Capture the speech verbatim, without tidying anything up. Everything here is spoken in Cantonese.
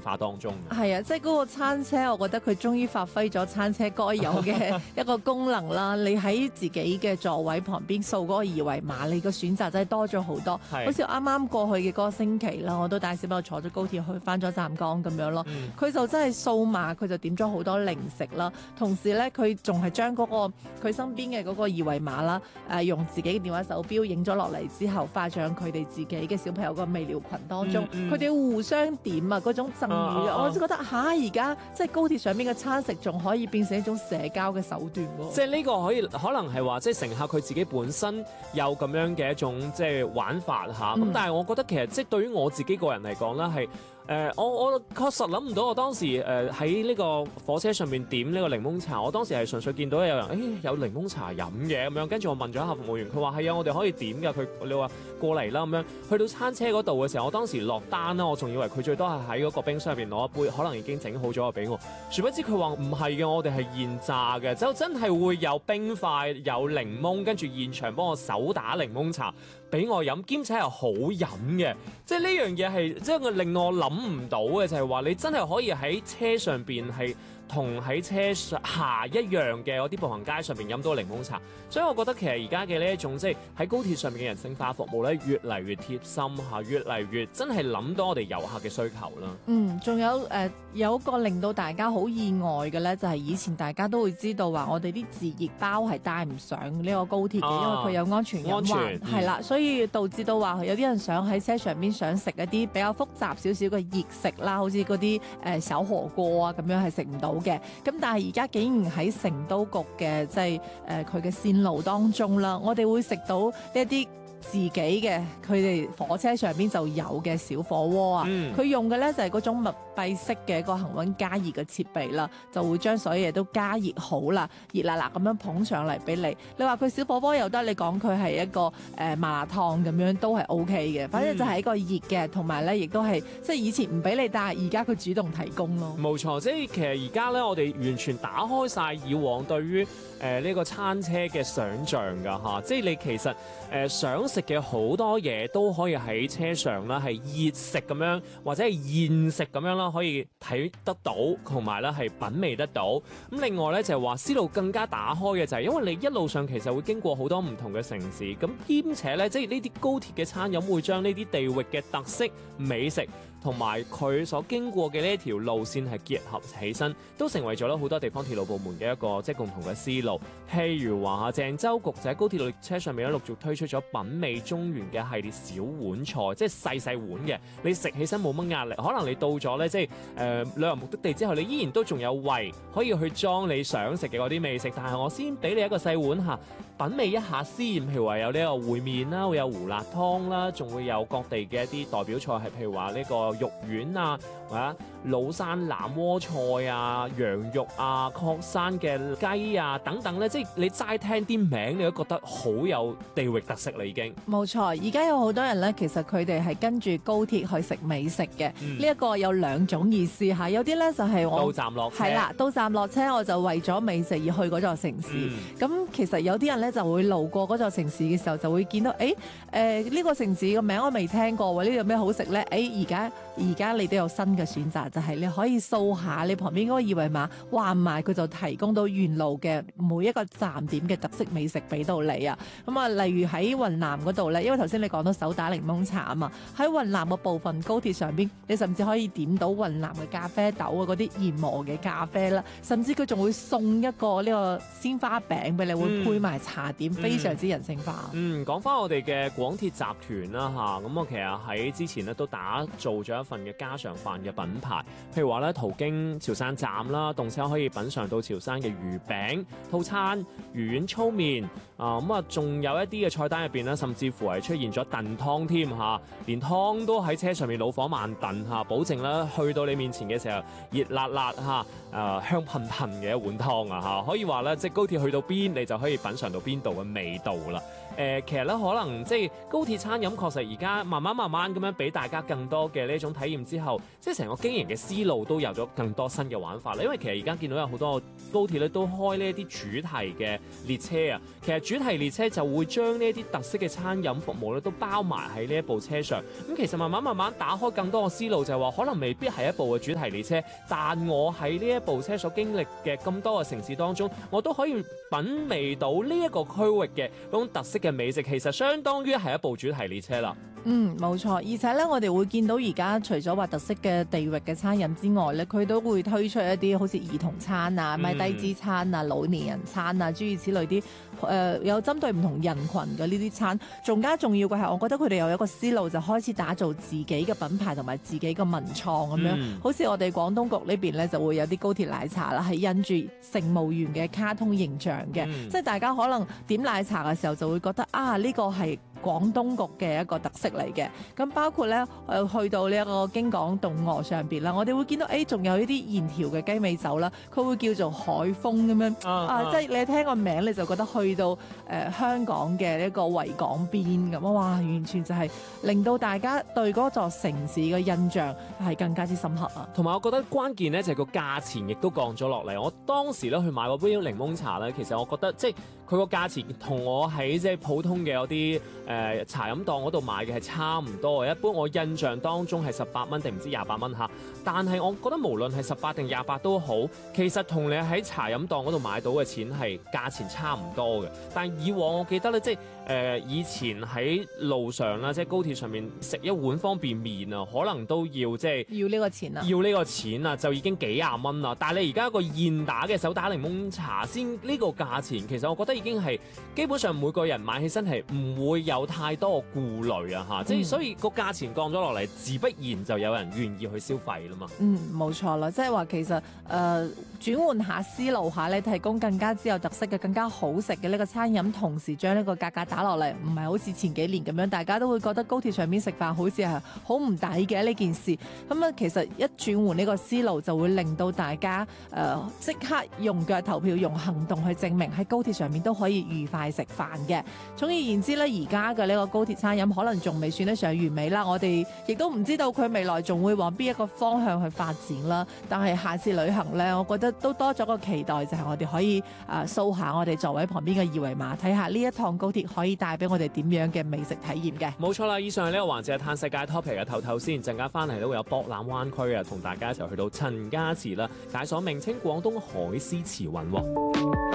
化當中。 係啊，即係嗰個餐車，我覺得佢終於發揮咗餐車該有嘅一個功能啦。你喺自己嘅座位旁邊掃嗰個二維碼，你個選擇真係多咗好多。好似啱啱過去嘅嗰個星期啦，我都帶小朋友坐咗高鐵去翻咗湛江咁樣咯。佢、嗯、就真係掃碼，佢就點咗好多零食啦。同時咧，佢仲係將嗰個佢身邊嘅嗰個二維碼啦，誒、呃、用自己嘅電話手錶影咗落嚟之後，發上佢哋自己嘅小朋友個微聊群當中，佢哋、嗯嗯、互相點啊嗰種贈語，啊啊、我就覺得吓，而家即係高鐵上面嘅餐食仲可以變成一種社交嘅手段喎。 即係呢個可以可能係話，即係乘客佢自己本身有咁樣嘅一種即係玩法嚇。咁、嗯、但係我覺得其實即係對於我自己個人嚟講咧，係。誒、呃，我我確實諗唔到，我當時誒喺呢個火車上面點呢個檸檬茶，我當時係純粹見到有人誒、哎、有檸檬茶飲嘅咁樣，跟住我問咗下服務員，佢話係啊，我哋可以點㗎，佢你話過嚟啦咁樣，去到餐車嗰度嘅時候，我當時落單啦，我仲以為佢最多係喺嗰個冰箱入邊攞一杯，可能已經整好咗俾我，殊不知佢話唔係嘅，我哋係現榨嘅，就真係會有冰塊、有檸檬，跟住現場幫我手打檸檬茶俾我飲，兼且係好飲嘅，即係呢樣嘢係即係令我諗唔到嘅，就係話你真係可以喺車上邊係同喺車下一樣嘅嗰啲步行街上邊飲到檸檬茶，所以我覺得其實而家嘅呢一種即係喺高鐵上面嘅人性化服務咧，越嚟越貼心嚇，越嚟越真係諗到我哋遊客嘅需求啦。 嗯，仲有誒、呃、有一個令到大家好意外嘅咧，就係、是、以前大家都會知道話我哋啲自熱包係帶唔上呢個高鐵嘅，啊、因為佢有安全隱患，係啦、嗯，所以導致到話有啲人想喺車上邊想食一啲比較複雜少少嘅熱食啦，好似嗰啲誒小火鍋啊咁樣係食唔到嘅，咁但係而家竟然喺成都局嘅即係誒佢嘅線路當中啦，我哋會食到呢一啲自己嘅佢哋火車上邊就有嘅小火鍋啊，佢、嗯、用嘅咧就係嗰種密閉式嘅一個恒溫加熱嘅設備啦，就會將所有嘢都加熱好啦，熱辣辣咁樣捧上嚟俾你。你話佢小火鍋又得，你講佢係一個誒、呃、麻辣燙咁樣都係 O K 嘅，反正就係一個熱嘅，同埋咧亦都係即係以前唔俾你，但係而家佢主動提供咯。冇錯，即係其實而家咧，我哋完全打開晒以往對於誒呢、呃這個餐車嘅想像㗎嚇，即係你其實誒、呃、想食嘅好多嘢都可以喺車上啦，係熱食咁樣或者係現食咁樣啦，可以睇得到，同埋咧係品味得到。咁另外咧就係話思路更加打開嘅就係因為你一路上其實會經過好多唔同嘅城市，咁兼且咧即係呢啲高鐵嘅餐飲會將呢啲地域嘅特色美食同埋佢所經過嘅呢一條路線係結合起身，都成為咗好多地方鐵路部門嘅一個即係共同嘅思路。譬如話嚇，鄭州局就喺高鐵列車上面咧陸續推出咗品味中原嘅系列小碗菜，即係細細碗嘅，你食起身冇乜壓力。可能你到咗咧即係誒、呃、旅遊目的地之後，你依然都仲有胃可以去裝你想食嘅嗰啲美食，但係我先俾你一個細碗嚇，品味一下先。譬如話有呢個燴麵啦，會有胡辣湯啦，仲會有各地嘅一啲代表菜，係譬如話呢個肉丸啊，或者老山腩鍋菜啊、羊肉啊、確山嘅雞啊等等咧，即係你齋聽啲名，你都覺得好有地域特色啦已經。 冇錯，而家有好多人咧，其實佢哋係跟住高鐵去食美食嘅。呢一、嗯、個有兩種意思嚇，有啲咧就係我到站落車， 係啦，到站落車我就為咗美食而去嗰座城市。咁、嗯、其實有啲人咧就會路過嗰座城市嘅時候，就會見到誒誒呢個城市個名我未聽過喎，呢度有咩好食咧？誒而家而家你都有新嘅選擇，就係、是、你可以掃下你旁邊嗰個二維碼，話唔埋佢就提供到沿路嘅每一個站點嘅特色美食俾到你啊！咁啊，例如喺雲南嗰度咧，因為頭先你講到手打檸檬茶啊嘛，喺雲南嘅部分高鐵上邊，你甚至可以點到雲南嘅咖啡豆啊，嗰啲研磨嘅咖啡啦，甚至佢仲會送一個呢個鮮花餅俾你，會配埋茶點，嗯、非常之人性化。 嗯，講翻我哋嘅廣鐵集團啦嚇，咁我其實喺之前咧都打造咗一份嘅家常飯嘅品牌，譬如話咧途經潮汕站啦，動車可以品嚐到潮汕嘅魚餅套餐、魚丸粗麵啊，咁啊仲有一啲嘅菜單入邊咧，甚至乎係出現咗燉湯添嚇，連湯都喺車上面老火慢燉嚇，保證咧去到你面前嘅時候熱辣辣嚇，誒、呃、香噴噴嘅一碗湯啊嚇，可以話咧即係高鐵去到邊你就可以品嚐到邊度嘅味道啦。 呃、其實咧可能即係高鐵餐飲確實而家慢慢慢慢咁樣俾大家更多嘅呢一種體驗之後，即係成個經營嘅思路都有咗更多新嘅玩法啦。因為其實而家見到有好多高鐵咧都開呢一啲主題嘅列車啊，其實主題列車就會將呢一啲特色嘅餐飲服務咧都包埋喺呢一部車上。咁其實慢慢慢慢打開更多嘅思路，就係話可能未必係一部嘅主題列車，但我喺呢一部車所經歷嘅咁多嘅城市當中，我都可以品味到呢一個區域嘅嗰種特色嘅美食，其實相當於係一部主題列車啦。 嗯，冇錯，而且咧，我哋會見到而家除咗話特色嘅地域嘅餐飲之外咧，佢都會推出一啲好似兒童餐啊、咪低脂餐啊、老年人餐啊，諸如此類啲誒、呃、有針對唔同人群嘅呢啲餐。仲加重要嘅係，我覺得佢哋有一個思路，就開始打造自己嘅品牌同埋自己嘅文創咁樣。嗯、好似我哋廣東局呢邊咧，就會有啲高鐵奶茶啦，係印住乘務員嘅卡通形象嘅，嗯、即係大家可能點奶茶嘅時候就會覺得啊，呢、呢個係廣東局嘅一個特色嚟嘅。咁包括咧，誒去到呢一個京港動鵝上邊啦，我哋會見到誒，仲有呢啲現調嘅雞尾酒啦，佢會叫做海風咁樣啊，啊即係你聽個名你就覺得去到誒、呃、香港嘅呢個維港邊咁啊，哇！完全就係令到大家對嗰座城市嘅印象係更加之深刻啊。 同埋我覺得關鍵咧就係個價錢亦都降咗落嚟。我當時咧去買嗰杯檸檬茶咧，其實我覺得即係佢個價錢同我喺即係普通嘅嗰啲誒茶飲檔嗰度買嘅係差唔多嘅。一般我印象當中係十八蚊定唔知廿八蚊嚇，但係我覺得無論係十八定廿八都好，其實同你喺茶飲檔嗰度買到嘅錢係價錢差唔多嘅。但係以往我記得咧，即係誒、呃、以前喺路上啦，即係高鐵上面食一碗方便麵啊，可能都要即係要呢個錢啊， 要呢個錢啊，就已經幾廿蚊啦。但係你而家一個現打嘅手打檸檬茶先呢個價錢，其實我覺得已經係基本上每個人買起身係唔會有太多嘅顧慮啊嚇，即係、嗯、所以個價錢降咗落嚟，自不然就有人願意去消費啦嘛。 嗯，冇錯啦，即係話其實誒、呃、轉換下思路下咧，提供更加之有特色嘅、更加好食嘅呢個餐飲，同時將呢個價格打落嚟，唔係好似前幾年咁樣，大家都會覺得高鐵上面食飯好似係好唔抵嘅呢件事。咁啊，其實一轉換呢個思路，就會令到大家誒即、呃、刻用腳投票，用行動去證明喺高鐵上面都可以愉快食飯嘅。總而言之咧，而家嘅呢個高鐵餐飲可能仲未算得上完美啦，我哋亦都唔知道佢未來仲會往邊一個方向去發展啦。但係下次旅行咧，我覺得都多咗個期待，就係、是、我哋可以誒掃下我哋座位旁邊嘅二維碼，睇下呢一趟高鐵可以帶俾我哋點樣嘅美食體驗嘅。冇錯啦，以上係呢個環節係嘆世界 topic 嘅透透先，陣間翻嚟都會有博覽灣區啊，同大家一齊去到陳家祠啦，解鎖名稱廣東海獅慈雲喎。